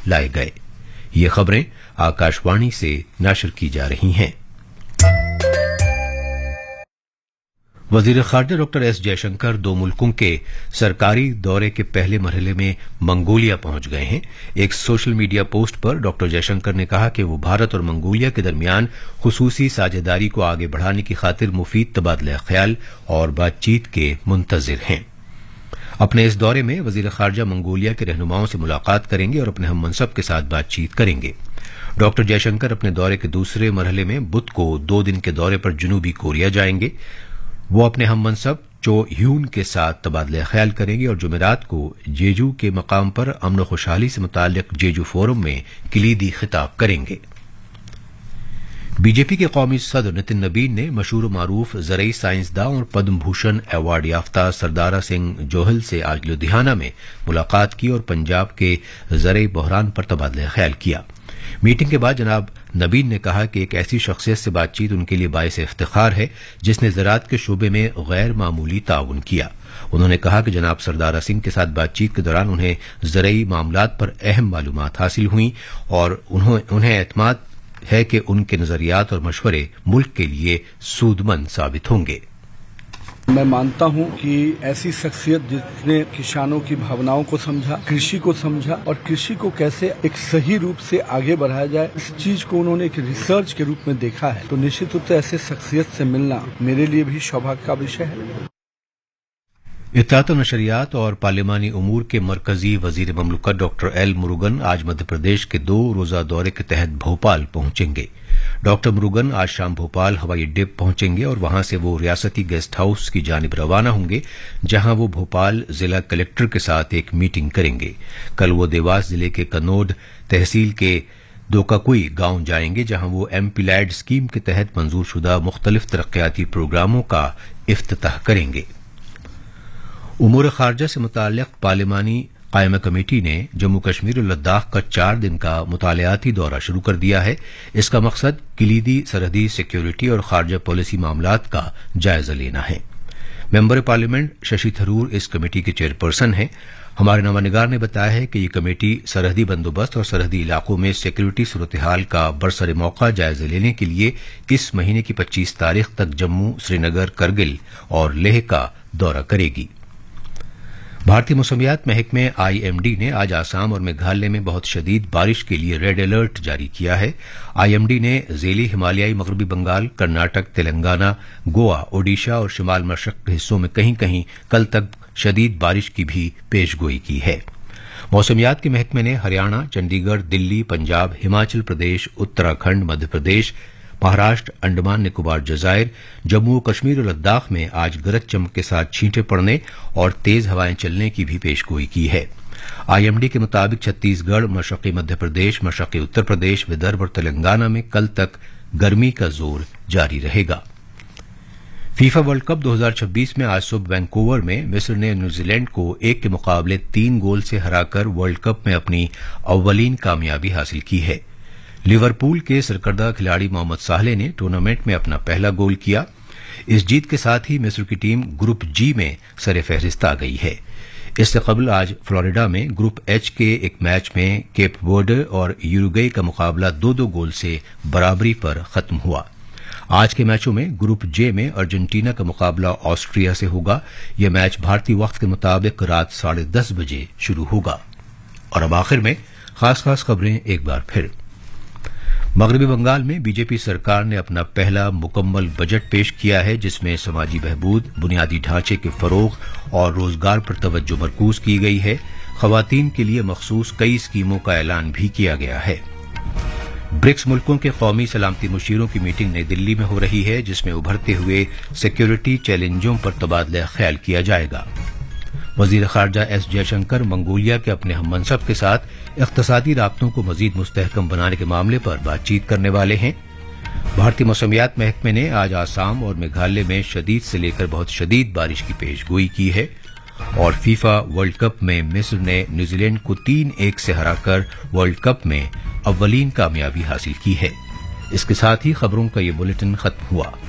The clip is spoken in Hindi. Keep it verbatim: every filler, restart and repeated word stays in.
लाए गए। ये खबरें आकाशवाणी से नशर की जा रही हैं। वजीर खारजा डॉक्टर एस जयशंकर दो मुल्कों के सरकारी दौरे के पहले मरहले में मंगोलिया पहुंच गए हैं। एक सोशल मीडिया पोस्ट पर डॉक्टर जयशंकर ने कहा कि वो भारत और मंगोलिया के दरमियान खुसूसी साझेदारी को आगे बढ़ाने की खातिर मुफीद तबादला ख्याल और बातचीत के मुंतजिर हैं। अपने इस दौरे में वजीर खारजा मंगोलिया के रहनुमाओं से मुलाकात करेंगे और अपने हम मनसब के साथ बातचीत करेंगे। डॉक्टर जयशंकर अपने दौरे के दूसरे मरहले में बुध को दो दिन के दौरे पर जनूबी कोरिया जाएंगे। वो अपने हम मनसब चो ह्यून के साथ तबादला ख्याल करेंगे और जुमेरात को जेजू के मकाम पर अमन और खुशहाली से मुताल्लिक जेजू फोरम में किलीदी खिताब करेंगे। बीजेपी के कौमी सदर नितिन नबीन ने मशहूर मारूफ ज़रई साइंसदां और पद्म भूषण अवार्ड याफ्ता सरदारा सिंह जोहल से आज लुधियाना में मुलाकात की और पंजाब के ज़रई बहरान पर तबादला ख्याल किया। मीटिंग के बाद जनाब नबीन ने कहा कि एक ऐसी शख्सियत से बातचीत उनके लिए बाइस इफ्तिखार है जिसने ज़राअत के शोबे में गैर मामूली ताउन किया। उन्होंने कहा कि जनाब सरदारा सिंह के साथ बातचीत के दौरान उन्हें ज़रई मामलात पर अहम मालूमात हासिल हुई और उन्हें एतमाद है कि उनके नजरियात और मशवरे मुल्क के लिए सूदमंद साबित होंगे। मैं मानता हूं कि ऐसी शख्सियत जिसने किसानों की भावनाओं को समझा, कृषि को समझा और कृषि को कैसे एक सही रूप से आगे बढ़ाया जाए, इस चीज को उन्होंने एक रिसर्च के रूप में देखा है। तो निश्चित रूप से ऐसे शख्सियत से मिलना मेरे लिए भी सौभाग्य का विषय है। इत्तलात व नशरियात और पार्लिमानी उमूर के मरकजी वजीर ममलकत डॉक्टर एल मुरुगन आज मध्य प्रदेश के दो रोजा दौरे के तहत भोपाल पहुंचेंगे। डॉक्टर मुरुगन आज शाम भोपाल हवाई अड्डे पहुंचेंगे और वहां से वो रियासती गेस्ट हाउस की जानिब रवाना होंगे, जहां वो भोपाल जिला कलेक्टर के साथ एक मीटिंग करेंगे। कल वो देवास जिले के कनौद तहसील के दोकाकुई गांव जाएंगे, जहां वो एमपीलैड स्कीम के तहत मंजूरशुदा मुख्तलिफ तरक्याती प्रोग्रामों का इफ्तिताह करेंगे। उमूर खारजा से मुताल्लिक पार्लिमानी कायमा कमेटी ने जम्मू कश्मीर और लद्दाख का चार दिन का मुतालियाती दौरा शुरू कर दिया है। इसका मकसद किलीदी सरहदी सिक्योरिटी और खारजा पॉलिसी मामलात का जायजा लेना है। मेंबर पार्लियामेंट शशि थरूर इस कमेटी के चेयरपर्सन हैं। हमारे नवानिगार ने बताया है कि ये कमेटी सरहदी बंदोबस्त और सरहदी इलाकों में सिक्योरिटी सूरत हाल का बरसरे मौका जायजा लेने के लिए इस महीने की पच्चीस तारीख तक जम्मू, श्रीनगर, करगिल और लेह का दौरा करेगी। भारतीय मौसमियात महकमे आईएमडी ने आज आसाम और मेघालय में बहुत शदीद बारिश के लिए रेड अलर्ट जारी किया है। आईएमडी ने ज़ेली हिमालयाई मगरबी बंगाल, कर्नाटक, तेलंगाना, गोवा, ओडिशा और शिमाल मशरक हिस्सों में कहीं कहीं कल तक शदीद बारिश की भी पेशगोई की है। मौसमियात के महकमे ने हरियाणा, चंडीगढ़, दिल्ली, पंजाब, हिमाचल प्रदेश, उत्तराखंड, मध्य प्रदेश, महाराष्ट्र, अंडमान निकोबार जजायर, जम्मू कश्मीर और लद्दाख में आज गरज चमक के साथ छींटे पड़ने और तेज हवाएं चलने की भी पेशगोई की है। आईएमडी के मुताबिक छत्तीसगढ़, मशरकी मध्य प्रदेश, मशरकी उत्तर प्रदेश, विदर्भ और तेलंगाना में कल तक गर्मी का जोर जारी रहेगा। फीफा वर्ल्ड कप दो हज़ार छब्बीस में आज सुबह वैंकूवर में मिस्र ने न्यूजीलैंड को एक के मुकाबले तीन गोल से हराकर वर्ल्ड कप में अपनी अव्वलीन कामयाबी हासिल की है। लिवरपूल के सरकर्दा खिलाड़ी मोहम्मद साले ने टूर्नामेंट में अपना पहला गोल किया। इस जीत के साथ ही मिस्र की टीम ग्रुप जी में सरे-फहरिस्त आ गई है। इससे कबल आज फ्लोरिडा में ग्रुप एच के एक मैच में केप वर्डे और यूरुग्वे का मुकाबला दो दो गोल से बराबरी पर खत्म हुआ। आज के मैचों में ग्रुप जे में अर्जेंटीना का मुकाबला ऑस्ट्रिया से होगा। यह मैच भारतीय वक्त के मुताबिक रात साढ़े दस बजे शुरू होगा। और अब आखिर में खास खास खबरें एक बार फिर। मगरबी बंगाल में बीजेपी सरकार ने अपना पहला मुकम्मल बजट पेश किया है, जिसमें समाजी बहबूद, बुनियादी ढांचे के फरोग और रोजगार पर तवज्जो मरकूज की गई है। खवातीन के लिए मखसूस कई स्कीमों का ऐलान भी किया गया है। ब्रिक्स मुल्कों के कौमी सलामती मुशीरों की मीटिंग नई दिल्ली में हो रही है, जिसमें उभरते हुए सिक्योरिटी चैलेंजों पर तबादला ख्याल किया जाएगा। वजीर खारजा एस जयशंकर मंगोलिया के अपने हम मनसब के साथ इख्तिसादी राब्तों को मजीद मुस्तहकम बनाने के मामले पर बातचीत करने वाले हैं। भारतीय मौसमियात महकमे ने आज आसाम और मेघालय में शदीद से लेकर बहुत शदीद बारिश की पेशगोई की है। और फीफा वर्ल्ड कप में मिस्र ने न्यूजीलैंड को तीन एक से हराकर वर्ल्ड कप में अव्वलीन कामयाबी हासिल की है। इसके साथ ही खबरों का ये बुलेटिन खत्म हुआ।